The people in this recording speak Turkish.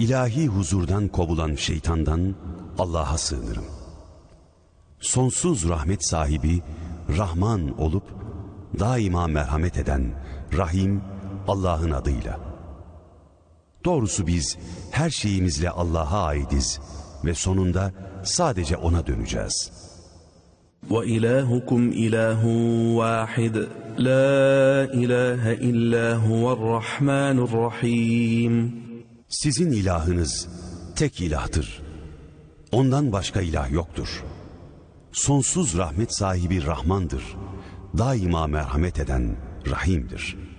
ilahi huzurdan kovulan şeytandan Allah'a sığınırım. Sonsuz rahmet sahibi, Rahman olup daima merhamet eden Rahim Allah'ın adıyla. Doğrusu biz her şeyimizle Allah'a aitiz ve sonunda sadece O'na döneceğiz. وَإِلَٰهُكُمْ إِلَٰهٌ وَاحِدٌ لَا إِلَٰهَ إِلَّا هُوَ الرَّحْمَٰنُ الرَّحِيمُ. Sizin ilahınız tek ilahtır. Ondan başka ilah yoktur. Sonsuz rahmet sahibi Rahmandır. Daima merhamet eden Rahim'dir.